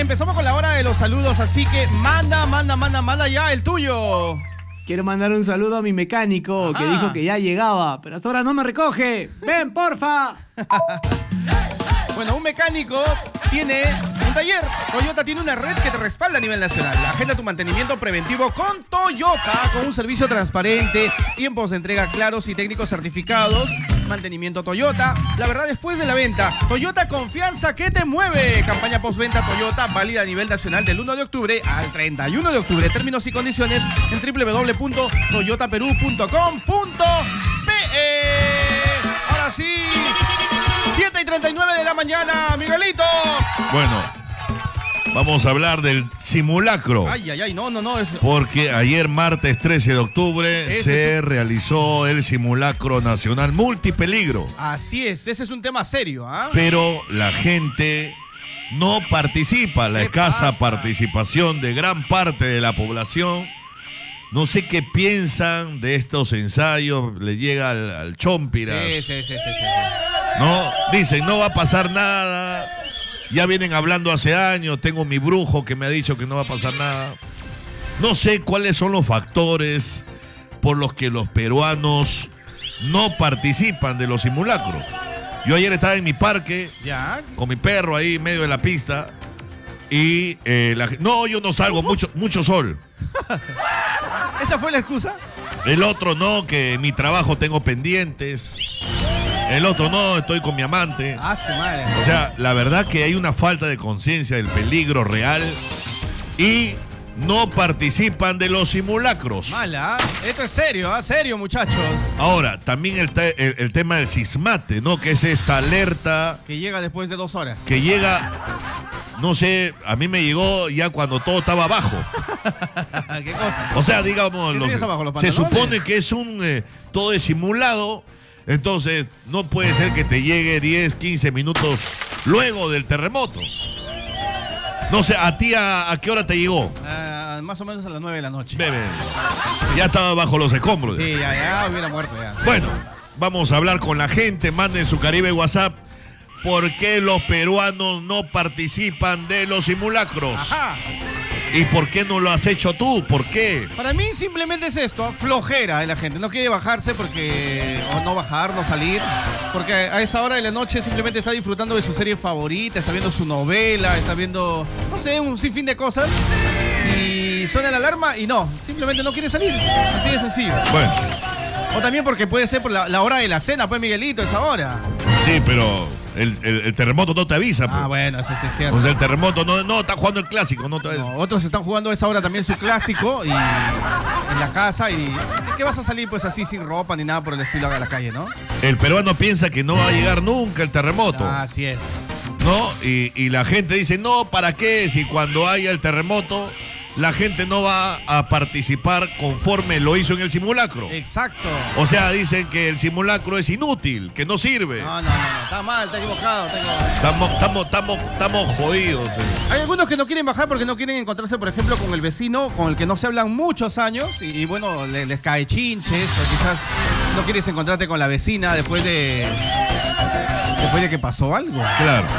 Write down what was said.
empezamos con la hora de los saludos, así que manda ya el tuyo. Quiero mandar un saludo a mi mecánico que dijo que ya llegaba, pero hasta ahora no me recoge. ¡Ven, porfa! Bueno, un mecánico tiene un taller. Toyota tiene una red que te respalda a nivel nacional. Agenda tu mantenimiento preventivo con Toyota, con un servicio transparente, tiempos de entrega claros y técnicos certificados. Mantenimiento Toyota, la verdad después de la venta. Toyota, confianza que te mueve. Campaña postventa Toyota, válida a nivel nacional del 1 de octubre al 31 de octubre. Términos y condiciones en www.toyotaperú.com.pe. Ahora sí, 7:39 de la mañana, Miguelito. Bueno, vamos a hablar del simulacro. Ay, no. Porque ayer, martes 13 de octubre, se realizó el simulacro nacional multipeligro. Así es, ese es un tema serio, ¿ah? Pero la gente no participa, la escasa participación de gran parte de la población. No sé qué piensan de estos ensayos, le llega al chompiras. Sí. No, dicen, no va a pasar nada. Ya vienen hablando hace años, tengo mi brujo que me ha dicho que no va a pasar nada. No sé cuáles son los factores por los que los peruanos no participan de los simulacros. Yo ayer estaba en mi parque, con mi perro ahí en medio de la pista, y no, yo no salgo, mucho sol. ¿Esa fue la excusa? El otro no, que en mi trabajo tengo pendientes. El otro no, estoy con mi amante. Su madre. O sea, la verdad que hay una falta de conciencia del peligro real y no participan de los simulacros. Mala, esto es serio, serio, muchachos. Ahora, también el tema del sismate, ¿no? Que es esta alerta. Que llega después de 2 horas. Que llega, no sé, a mí me llegó ya cuando todo estaba abajo. ¿Qué cosa? O sea, digamos, se supone que es todo es simulado. Entonces, no puede ser que te llegue 10, 15 minutos luego del terremoto. No sé, ¿a ti a qué hora te llegó? Más o menos a las 9 de la noche. Bebe, ya estaba bajo los escombros. Sí, ya hubiera muerto ya. Bueno, vamos a hablar con la gente. Manden su Caribe WhatsApp. ¿Por qué los peruanos no participan de los simulacros? ¿Y por qué no lo has hecho tú? ¿Por qué? Para mí simplemente es esto, flojera de la gente. No quiere bajarse o no bajar, no salir. Porque a esa hora de la noche simplemente está disfrutando de su serie favorita, está viendo su novela, está viendo, no sé, un sinfín de cosas. Y suena la alarma y simplemente no quiere salir. Así de sencillo. Bueno. O también porque puede ser por la hora de la cena, pues, Miguelito, esa hora. Sí, pero el terremoto no te avisa. Pues. Bueno, eso sí es cierto. O sea, el terremoto no está jugando el clásico. Otros están jugando a esa hora también su clásico y en la casa. ¿Y qué vas a salir pues así sin ropa ni nada por el estilo a la calle, no? El peruano piensa que no va a llegar nunca el terremoto. Así es. ¿No? Y la gente dice, no, ¿para qué? Si cuando haya el terremoto la gente no va a participar conforme lo hizo en el simulacro. Exacto. O sea, dicen que el simulacro es inútil, que no sirve. No, está mal, está equivocado. Estamos jodidos. Hay algunos que no quieren bajar porque no quieren encontrarse, por ejemplo, con el vecino con el que no se hablan muchos años y bueno, les cae chinches o quizás no quieres encontrarte con la vecina después de que pasó algo. Claro.